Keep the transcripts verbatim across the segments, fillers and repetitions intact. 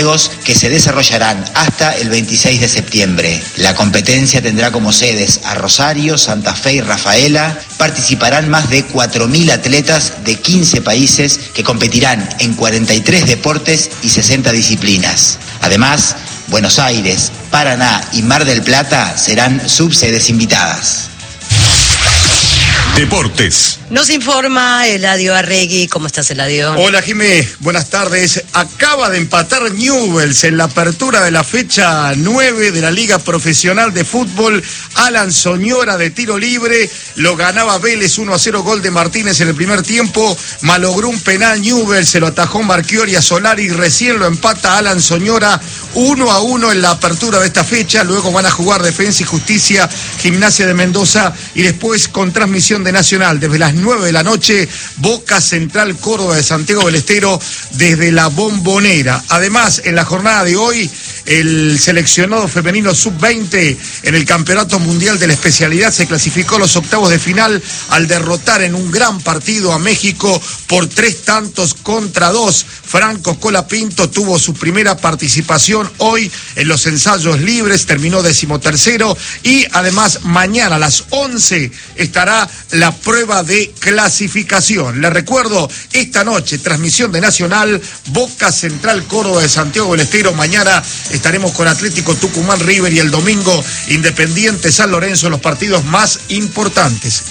que se desarrollarán hasta el veintiséis de septiembre. La competencia tendrá como sedes a Rosario, Santa Fe y Rafaela. Participarán más de cuatro mil atletas de quince países que competirán en cuarenta y tres deportes y sesenta disciplinas. Además, Buenos Aires, Paraná y Mar del Plata serán subsedes invitadas. Deportes. Nos informa Eladio Arregui. ¿Cómo estás, Eladio? Hola, Jimé. Buenas tardes. Acaba de empatar Newell's en la apertura de la fecha nueve de la Liga Profesional de Fútbol. Alan Soñora de tiro libre. Lo ganaba Vélez uno a cero, gol de Martínez en el primer tiempo. Malogró un penal Newell's, se lo atajó Marchiori a Solari y recién lo empata Alan Soñora uno a uno en la apertura de esta fecha. Luego van a jugar Defensa y Justicia, Gimnasia de Mendoza y después con transmisión de Nacional desde las nueve de la noche, Boca Central Córdoba de Santiago del Estero desde la Bombonera. Además, en la jornada de hoy, el seleccionado femenino sub veinte en el Campeonato Mundial de la Especialidad se clasificó a los octavos de final al derrotar en un gran partido a México por tres tantos contra dos. Franco Colapinto tuvo su primera participación hoy en los ensayos libres, terminó decimotercero y además mañana a las once estará la prueba de clasificación. Les recuerdo, esta noche, transmisión de Nacional, Boca Central Córdoba de Santiago del Estero. Mañana estaremos con Atlético Tucumán River y el domingo Independiente San Lorenzo, los partidos más importantes.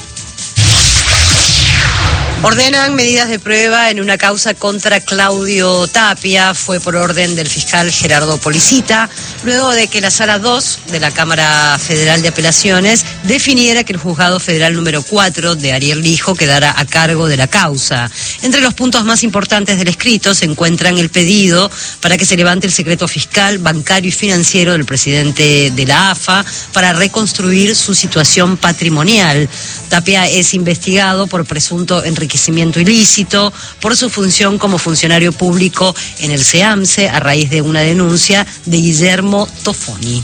Ordenan medidas de prueba en una causa contra Claudio Tapia. Fue por orden del fiscal Gerardo Policita, luego de que la Sala dos de la Cámara Federal de Apelaciones definiera que el Juzgado Federal número cuatro de Ariel Lijo quedara a cargo de la causa. Entre los puntos más importantes del escrito se encuentran el pedido para que se levante el secreto fiscal, bancario y financiero del presidente de la A F A para reconstruir su situación patrimonial. Tapia es investigado por presunto enriquecimiento ilícito, por su función como funcionario público en el SEAMSE a raíz de una denuncia de Guillermo Tofoni.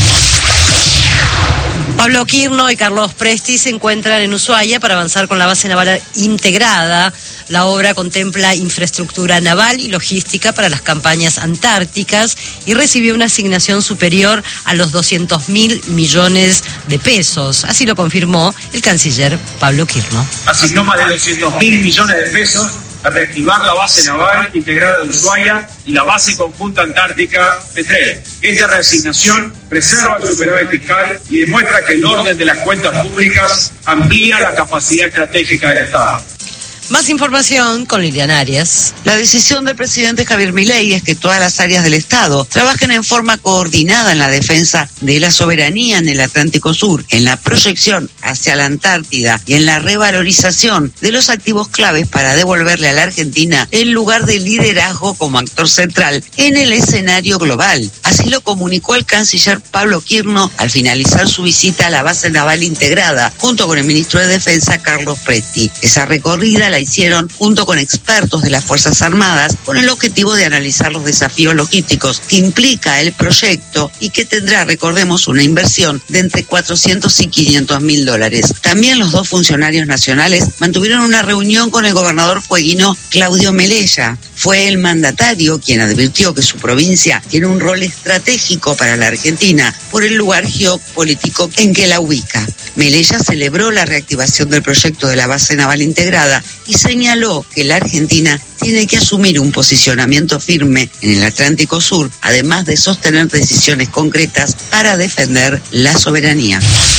Pablo Quirno y Carlos Presti se encuentran en Ushuaia para avanzar con la base naval integrada. La obra contempla infraestructura naval y logística para las campañas antárticas y recibió una asignación superior a los doscientos mil millones de pesos. Así lo confirmó el canciller Pablo Quirno. Asignó más de doscientos mil millones de pesos a reactivar la base naval integrada de Ushuaia y la base conjunta antártica Petrel. Esta reasignación preserva el superávit fiscal y demuestra que el orden de las cuentas públicas amplía la capacidad estratégica del Estado. Más información con Liliana Arias. La decisión del presidente Javier Milei es que todas las áreas del Estado trabajen en forma coordinada en la defensa de la soberanía en el Atlántico Sur, en la proyección hacia la Antártida y en la revalorización de los activos claves para devolverle a la Argentina el lugar de liderazgo como actor central en el escenario global. Así lo comunicó el canciller Pablo Quirno al finalizar su visita a la base naval integrada junto con el ministro de Defensa Carlos Presti. Esa recorrida la hicieron junto con expertos de las Fuerzas Armadas con el objetivo de analizar los desafíos logísticos que implica el proyecto y que tendrá, recordemos, una inversión de entre cuatrocientos y quinientos mil dólares. También los dos funcionarios nacionales mantuvieron una reunión con el gobernador fueguino Claudio Melella. Fue el mandatario quien advirtió que su provincia tiene un rol estratégico para la Argentina por el lugar geopolítico en que la ubica. Melella celebró la reactivación del proyecto de la base naval integrada y señaló que la Argentina tiene que asumir un posicionamiento firme en el Atlántico Sur, además de sostener decisiones concretas para defender la soberanía.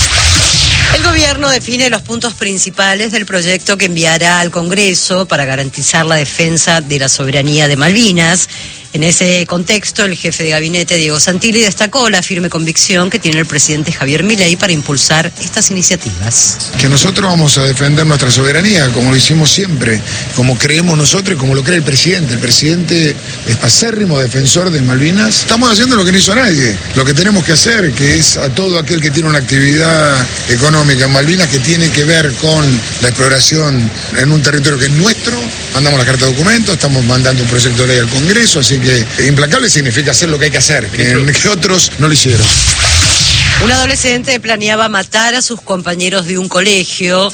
El gobierno define los puntos principales del proyecto que enviará al Congreso para garantizar la defensa de la soberanía de Malvinas. En ese contexto, el jefe de gabinete, Diego Santilli, destacó la firme convicción que tiene el presidente Javier Milei para impulsar estas iniciativas. Que nosotros vamos a defender nuestra soberanía, como lo hicimos siempre, como creemos nosotros y como lo cree el presidente. El presidente es acérrimo defensor de Malvinas. Estamos haciendo lo que no hizo nadie, lo que tenemos que hacer, que es a todo aquel que tiene una actividad económica en Malvinas que tiene que ver con la exploración en un territorio que es nuestro. Mandamos la carta de documento, estamos mandando un proyecto de ley al Congreso, así que implacable significa hacer lo que hay que hacer, que, que otros no lo hicieron. Un adolescente planeaba matar a sus compañeros de un colegio.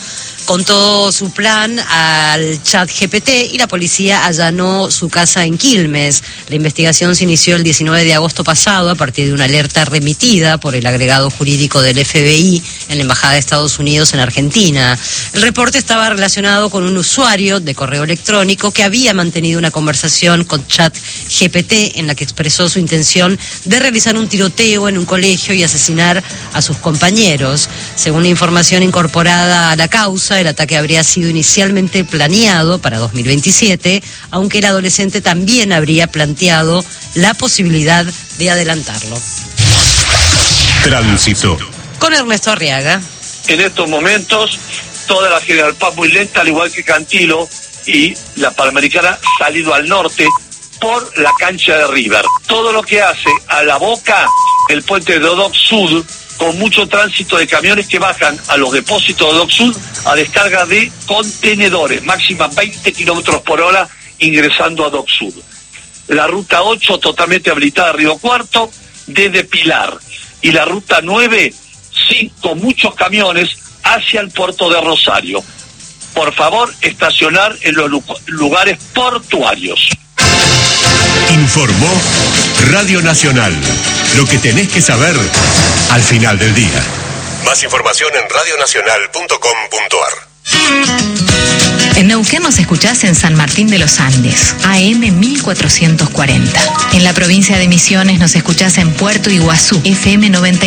contó su plan al chat G P T y la policía allanó su casa en Quilmes. La investigación se inició el diecinueve de agosto pasado a partir de una alerta remitida por el agregado jurídico del F B I en la Embajada de Estados Unidos en Argentina. El reporte estaba relacionado con un usuario de correo electrónico que había mantenido una conversación con chat G P T en la que expresó su intención de realizar un tiroteo en un colegio y asesinar a sus compañeros. Según la información incorporada a la causa, el ataque habría sido inicialmente planeado para dos mil veintisiete, aunque el adolescente también habría planteado la posibilidad de adelantarlo. Tránsito. Con Ernesto Arriaga. En estos momentos, toda la General Paz muy lenta, al igual que Cantilo y la Panamericana, salido al norte por la cancha de River. Todo lo que hace a la Boca, el puente de Dock Sud, con mucho tránsito de camiones que bajan a los depósitos de Dock Sud a descarga de contenedores, máxima veinte kilómetros por hora ingresando a Dock Sud. La ruta ocho totalmente habilitada a Río Cuarto desde Pilar, y la ruta nueve sí, con muchos camiones hacia el puerto de Rosario. Por favor, estacionar en los lugares portuarios. Informó Radio Nacional. Lo que tenés que saber al final del día. Más información en radio nacional punto com punto a r. En Neuquén nos escuchás en San Martín de los Andes, A M mil cuatrocientos cuarenta. En la provincia de Misiones nos escuchás en Puerto Iguazú, F M noventa